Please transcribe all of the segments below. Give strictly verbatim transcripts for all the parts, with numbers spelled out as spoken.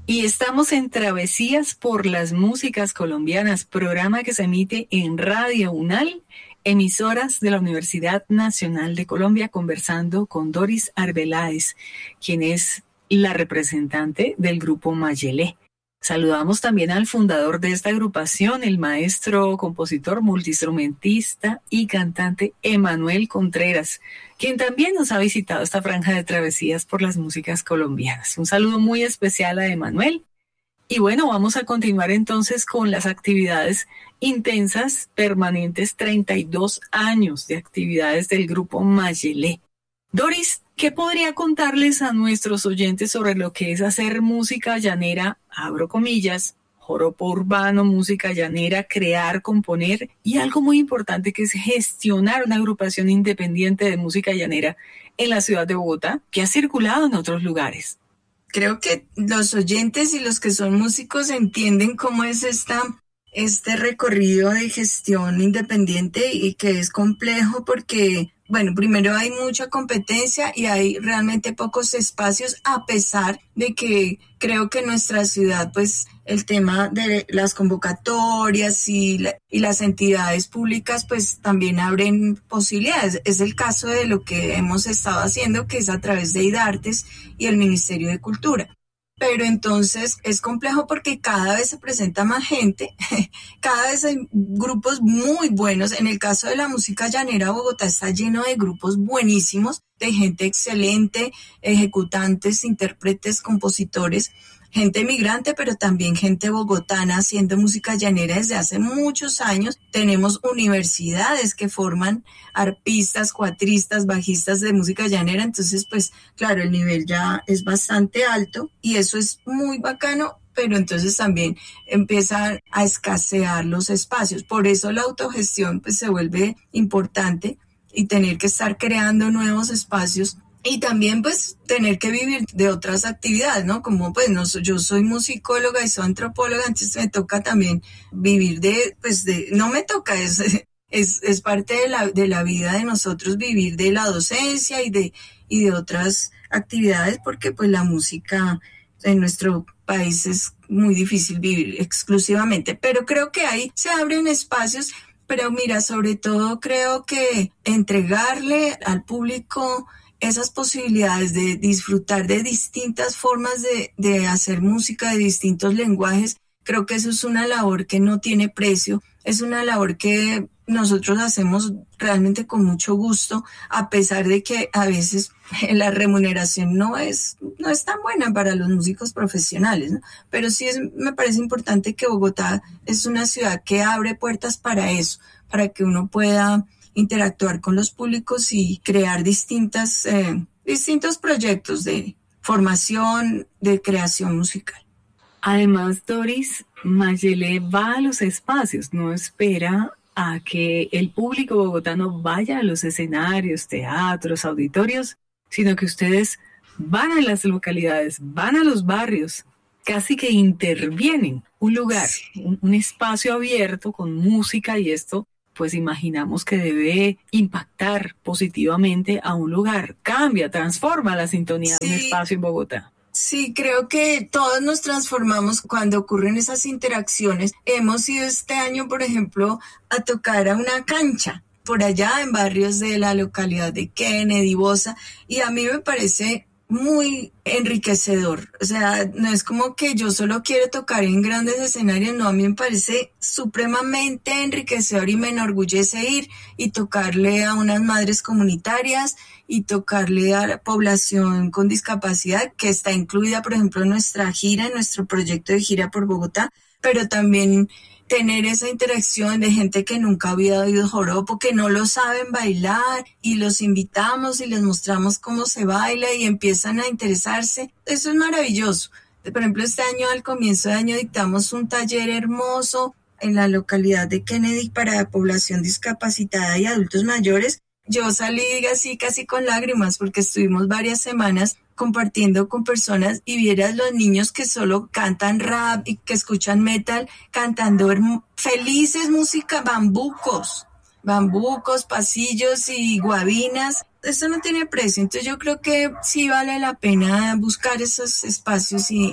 Y estamos en Travesías por las Músicas Colombianas, programa que se emite en Radio UNAL, emisoras de la Universidad Nacional de Colombia, conversando con Doris Arbeláez, quien es la representante del grupo Mayelé. Saludamos también al fundador de esta agrupación, el maestro, compositor, multiinstrumentista y cantante Emanuel Contreras, quien también nos ha visitado esta franja de Travesías por las Músicas Colombianas. Un saludo muy especial a Emanuel. Y bueno, vamos a continuar entonces con las actividades intensas, permanentes, treinta y dos años de actividades del grupo Mayelé. Doris, ¿qué podría contarles a nuestros oyentes sobre lo que es hacer música llanera, abro comillas, joropo urbano, música llanera, crear, componer y algo muy importante que es gestionar una agrupación independiente de música llanera en la ciudad de Bogotá, que ha circulado en otros lugares? Creo que los oyentes y los que son músicos entienden cómo es esta, este recorrido de gestión independiente y que es complejo porque, bueno, primero hay mucha competencia y hay realmente pocos espacios, a pesar de que creo que en nuestra ciudad, pues, el tema de las convocatorias y, la, y las entidades públicas, pues, también abren posibilidades. Es el caso de lo que hemos estado haciendo, que es a través de IDARTES y el Ministerio de Cultura. Pero entonces es complejo porque cada vez se presenta más gente, cada vez hay grupos muy buenos. En el caso de la música llanera, Bogotá está lleno de grupos buenísimos, de gente excelente, ejecutantes, intérpretes, compositores, gente migrante, pero también gente bogotana haciendo música llanera desde hace muchos años. Tenemos universidades que forman arpistas, cuatristas, bajistas de música llanera, entonces pues claro, el nivel ya es bastante alto y eso es muy bacano, pero entonces también empiezan a escasear los espacios. Por eso la autogestión pues se vuelve importante y tener que estar creando nuevos espacios. Y también, pues, tener que vivir de otras actividades, ¿no? Como, pues, no, yo soy musicóloga y soy antropóloga, entonces me toca también vivir de, pues, de, no me toca, es, es, es parte de la, de la vida de nosotros vivir de la docencia y de, y de otras actividades, porque, pues, la música en nuestro país es muy difícil vivir exclusivamente. Pero creo que ahí se abren espacios, pero mira, sobre todo creo que entregarle al público esas posibilidades de disfrutar de distintas formas de, de hacer música, de distintos lenguajes, creo que eso es una labor que no tiene precio, es una labor que nosotros hacemos realmente con mucho gusto, a pesar de que a veces la remuneración no es, no es tan buena para los músicos profesionales, ¿no? Pero sí es, me parece importante que Bogotá es una ciudad que abre puertas para eso, para que uno pueda interactuar con los públicos y crear distintas, eh, distintos proyectos de formación, de creación musical. Además, Doris, Mayelé va a los espacios, no espera a que el público bogotano vaya a los escenarios, teatros, auditorios, sino que ustedes van a las localidades, van a los barrios, casi que intervienen un lugar, un, un espacio abierto con música y esto, pues imaginamos que debe impactar positivamente a un lugar, cambia, transforma la sintonía sí, de un espacio en Bogotá. Sí, creo que todos nos transformamos cuando ocurren esas interacciones. Hemos ido este año, por ejemplo, a tocar a una cancha por allá en barrios de la localidad de Kennedy, Bosa, y a mí me parece muy enriquecedor. O sea, no es como que yo solo quiero tocar en grandes escenarios, no, a mí me parece supremamente enriquecedor y me enorgullece ir y tocarle a unas madres comunitarias y tocarle a la población con discapacidad, que está incluida, por ejemplo, en nuestra gira, en nuestro proyecto de gira por Bogotá, pero también tener esa interacción de gente que nunca había oído joropo, que no lo saben bailar, y los invitamos y les mostramos cómo se baila y empiezan a interesarse. Eso es maravilloso. Por ejemplo, este año, al comienzo de año, dictamos un taller hermoso en la localidad de Kennedy para población discapacitada y adultos mayores. Yo salí así casi con lágrimas porque estuvimos varias semanas compartiendo con personas y vieras los niños que solo cantan rap y que escuchan metal, cantando herm- felices música, bambucos, bambucos, pasillos y guabinas. Eso no tiene precio. Entonces yo creo que sí vale la pena buscar esos espacios y,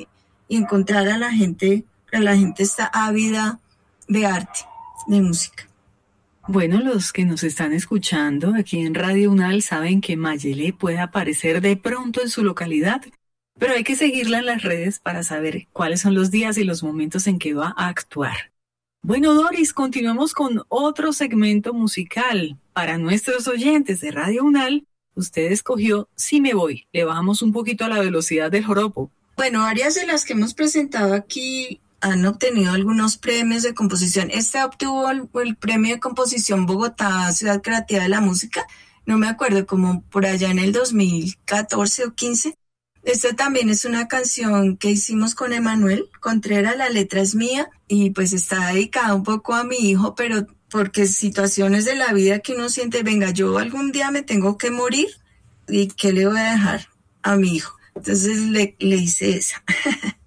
y encontrar a la gente, a la gente está ávida de arte, de música. Bueno, los que nos están escuchando aquí en Radio UNAL saben que Mayele puede aparecer de pronto en su localidad, pero hay que seguirla en las redes para saber cuáles son los días y los momentos en que va a actuar. Bueno, Doris, continuamos con otro segmento musical. Para nuestros oyentes de Radio UNAL, usted escogió Si me voy. Le bajamos un poquito a la velocidad del joropo. Bueno, varias de las que hemos presentado aquí han obtenido algunos premios de composición. Este obtuvo el, el premio de composición Bogotá, Ciudad Creativa de la Música. No me acuerdo, como por allá en el dos mil catorce o quince. Esta también es una canción que hicimos con Emanuel Contreras, la letra es mía y pues está dedicada un poco a mi hijo, pero porque situaciones de la vida que uno siente, venga, yo algún día me tengo que morir y ¿qué le voy a dejar a mi hijo? Entonces le, le hice esa.